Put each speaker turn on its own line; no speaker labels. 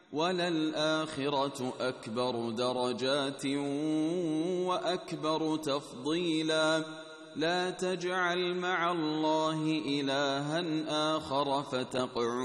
وللآخرة أكبر درجات وأكبر تفضيلا لا تجعل مع الله إلها آخر فتقعد